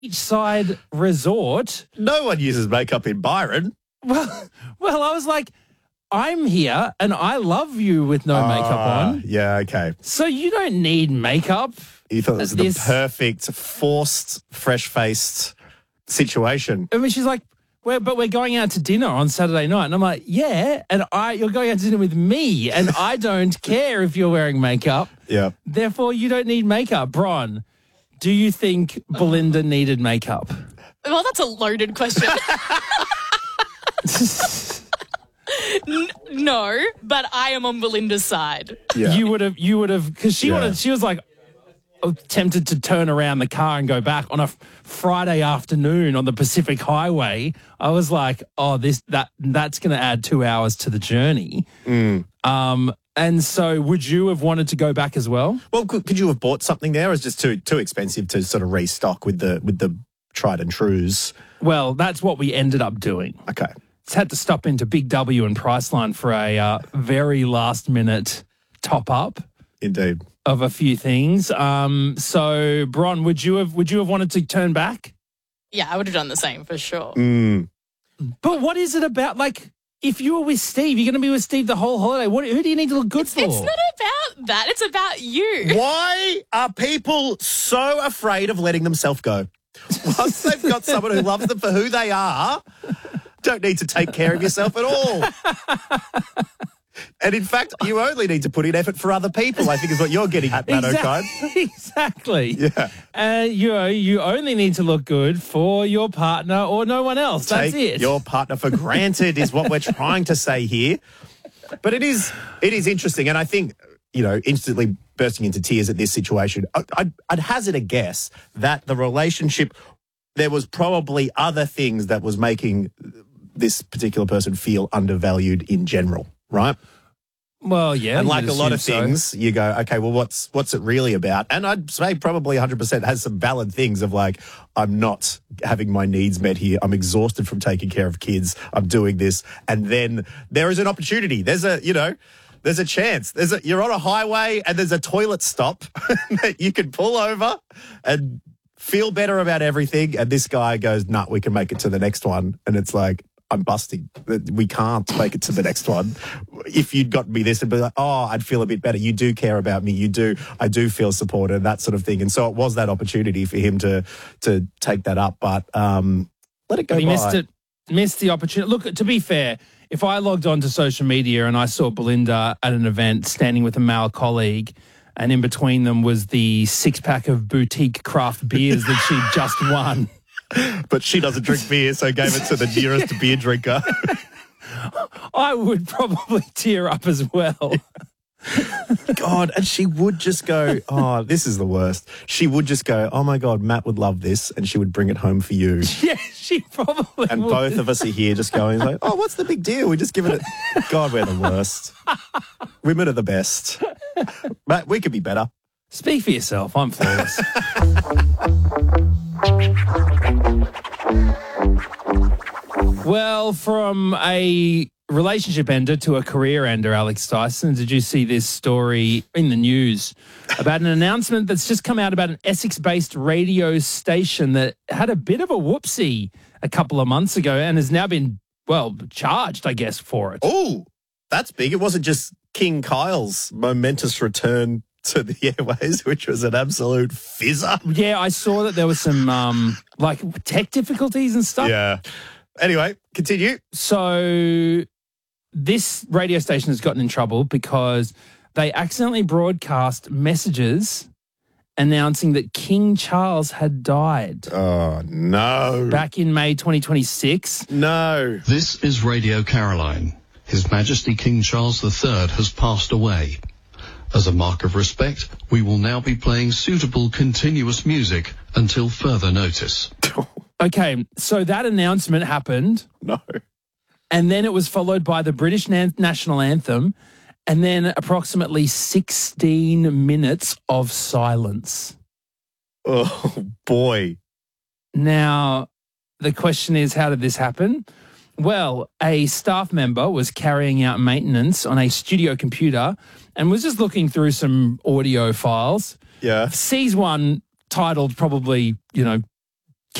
beachside resort. No one uses makeup in Byron. Well, I was like, I'm here and I love you with no makeup on. Yeah, okay. So you don't need makeup. You thought this was the perfect, forced, fresh-faced situation. I mean, she's like, we're going out to dinner on Saturday night. And I'm like, yeah, and you're going out to dinner with me, and I don't care if you're wearing makeup. Yeah. Therefore, you don't need makeup. Bron, do you think Belinda needed makeup? Well, that's a loaded question. No, but I am on Belinda's side. Yeah. You would have, because she was like, tempted to turn around the car and go back on a Friday afternoon on the Pacific Highway. I was like, oh, that's going to add 2 hours to the journey. And so would you have wanted to go back as well? Well, could you have bought something there, or is it just too expensive to sort of restock with the tried and trues? Well, that's what we ended up doing. Okay. It's had to stop into Big W and Priceline for a very last minute top up. Indeed. Of a few things. So, Bron, would you have wanted to turn back? Yeah, I would have done the same for sure. But what is it about? Like, if you were with Steve, you're going to be with Steve the whole holiday. Who do you need to look good for? It's not about that. It's about you. Why are people so afraid of letting themselves go? Once they've got someone who loves them for who they are, don't need to take care of yourself at all. And in fact, you only need to put in effort for other people, I think is what you're getting at, Matt O'Kine. Exactly. Yeah. You only need to look good for your partner or no one else. That's Take it. your partner for granted is what we're trying to say here. But it is interesting. And I think, instantly bursting into tears at this situation, I'd hazard a guess that the relationship, there was probably other things that was making this particular person feel undervalued in general, right? Well, yeah. And like a lot of things, you go, okay, well, what's it really about? And I'd say probably 100% has some valid things of like, I'm not having my needs met here. I'm exhausted from taking care of kids. I'm doing this. And then there is an opportunity. There's a chance. You're on a highway and there's a toilet stop that you can pull over and feel better about everything. And this guy goes, nah, we can make it to the next one. And it's like, I'm busting. We can't make it to the next one. If you'd gotten me this and be like, oh, I'd feel a bit better. You do care about me. I do feel supported, that sort of thing. And so it was that opportunity for him to take that up. But let it go by. He missed the opportunity. Look, to be fair, if I logged on to social media and I saw Belinda at an event standing with a male colleague, and in between them was the 6-pack of boutique craft beers that she'd just won. But she doesn't drink beer, so gave it to the nearest beer drinker. I would probably tear up as well. God, and she would just go, oh, this is the worst. She would just go, oh, my God, Matt would love this, and she would bring it home for you. Yeah, she probably And would. both of us are here just going like, oh, what's the big deal? We just give it God, we're the worst. Women are the best. Matt, we could be better. Speak for yourself. I'm flawless. Well, from a relationship ender to a career ender, Alex Dyson, did you see this story in the news about an announcement that's just come out about an Essex-based radio station that had a bit of a whoopsie a couple of months ago and has now been, charged, I guess, for it? Oh, that's big. It wasn't just King Kyle's momentous return to the airways, which was an absolute fizzer. Yeah, I saw that there was some tech difficulties and stuff. Yeah. Anyway, continue. So this radio station has gotten in trouble because they accidentally broadcast messages announcing that King Charles had died. Oh, no. Back in May 2026. No. This is Radio Caroline. His Majesty King Charles III has passed away. As a mark of respect, we will now be playing suitable continuous music until further notice. Okay, so that announcement happened. No. And then it was followed by the British national anthem and then approximately 16 minutes of silence. Oh, boy. Now, the question is, how did this happen? Well, a staff member was carrying out maintenance on a studio computer and was just looking through some audio files. Yeah. Sees one titled probably,